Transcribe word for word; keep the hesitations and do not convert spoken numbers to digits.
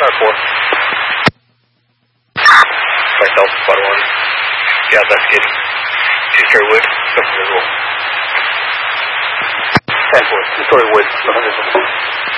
Car four. Myself, Squad one. Yeah, that's good. Two-story wood, something visual. ten four, two-story wood, something visual.